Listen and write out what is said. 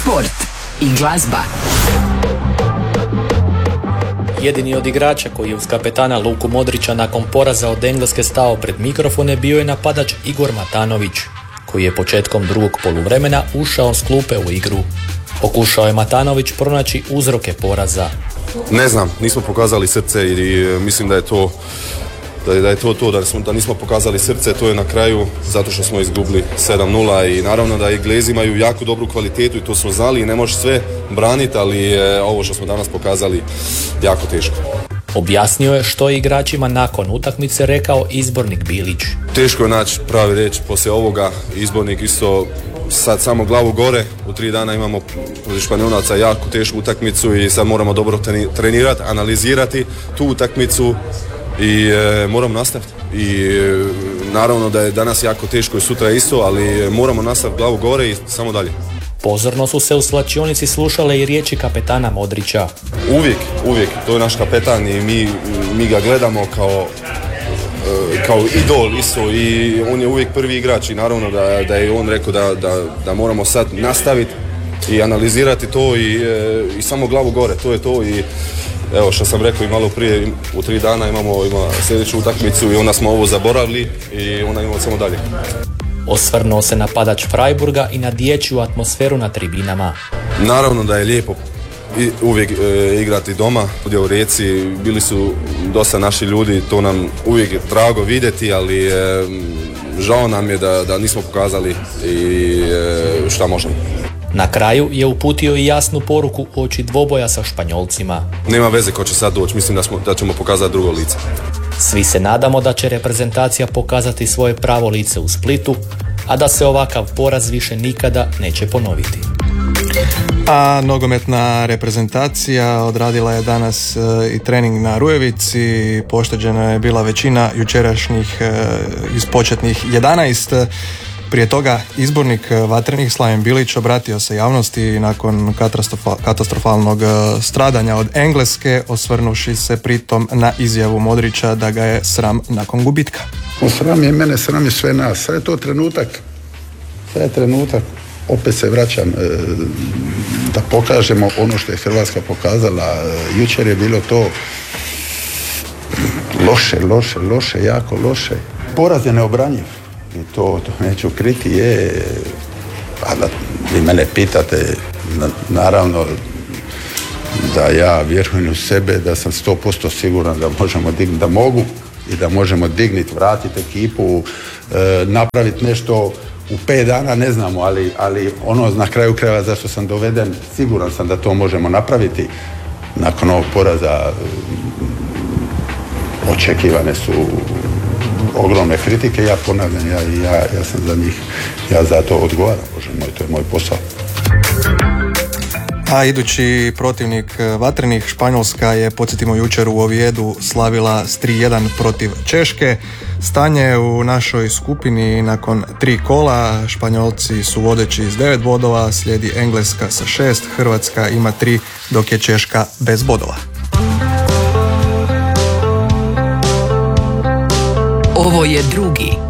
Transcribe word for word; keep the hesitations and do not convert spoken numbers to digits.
sport i glazba. Jedini od igrača koji je uz kapetana Luku Modrića nakon poraza od Engleske stao pred mikrofone bio je napadač Igor Matanović, koji je početkom drugog poluvremena ušao s klupe u igru. Pokušao je Matanović pronaći uzroke poraza. Ne znam, nismo pokazali srce i mislim da je to da je, da je to to, da, smo, da nismo pokazali srce, to je na kraju zato što smo izgubili sedam nula i naravno da Englezi imaju jako dobru kvalitetu i to smo znali i ne može sve braniti, ali je ovo što smo danas pokazali jako teško. Objasnio je što je igračima nakon utakmice rekao izbornik Bilić. Teško je naći pravi reč poslije ovoga, izbornik isto sad samo glavu gore, u tri dana imamo protiv Španjolaca jako tešku utakmicu i sad moramo dobro trenirati, analizirati tu utakmicu i e, moramo nastaviti. I e, naravno da je danas jako teško i sutra isto, ali moramo nastaviti glavu gore i samo dalje. Pozorno su se u slačionici slušale i riječi kapetana Modrića. Uvijek, uvijek, to je naš kapetan i mi, mi ga gledamo kao, kao idol isto i on je uvijek prvi igrač i naravno da, da je on rekao da, da, da moramo sad nastaviti i analizirati to i, i samo glavu gore, to je to i evo što sam rekao i malo prije, u tri dana imamo ima sljedeću utakmicu i onda smo ovo zaboravili i onda imamo samo dalje. Osvrnuo se napadač Freiburga i na dječju atmosferu na tribinama. Naravno da je lijepo i uvijek e, igrati doma, ovdje u Rijeci bili su dosta naši ljudi, to nam uvijek je drago vidjeti, ali e, žao nam je da, da nismo pokazali i e, šta možemo. Na kraju je uputio i jasnu poruku u oči dvoboja sa Španjolcima. Nema veze ko će sad doći, mislim da, smo, da ćemo pokazati drugo lice. Svi se nadamo da će reprezentacija pokazati svoje pravo lice u Splitu, a da se ovakav poraz više nikada neće ponoviti. A nogometna reprezentacija odradila je danas e, i trening na Rujevici. Pošteđena je bila većina jučerašnjih e, iz početnih jedanaest. Prije toga izbornik Vatrenih Slaven Bilić obratio se javnosti nakon katastrofalnog stradanja od Engleske, osvrnuši se pritom na izjavu Modrića da ga je sram nakon gubitka. Sram je mene, sram je sve nas. Sad je to trenutak. Sad je trenutak. Opet se vraćam da pokažemo ono što je Hrvatska pokazala. Jučer je bilo to loše, loše, loše, jako loše. Poraz je neobranjiv. I to, to neću kriti, je, a da vi mene pitate, na, naravno da ja vjerujem u sebe, da sam sto posto siguran da možemo dignuti, da mogu i da možemo dignuti, vratiti ekipu, e, napraviti nešto u pet dana, ne znamo, ali, ali ono na kraju krajeva zašto sam doveden, siguran sam da to možemo napraviti. Nakon ovog poraza očekivane su ogromne kritike, ja ponavljam, ja, ja, ja sam za njih, ja za to odgovaram, Bože moj, to je moj posao. A idući protivnik Vatrenih, Španjolska, je, podsjetimo, jučer u Ovijedu slavila s tri jedan protiv Češke. Stanje u našoj skupini nakon tri kola, Španjolci su vodeći s devet bodova, slijedi Engleska sa šest, Hrvatska ima tri, dok je Češka bez bodova. Ovo je drugi